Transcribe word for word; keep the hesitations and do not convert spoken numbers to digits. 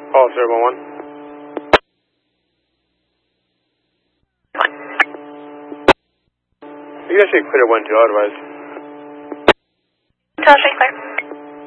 Call zero one one. You guys should clear one two otherwise. Tell us clear.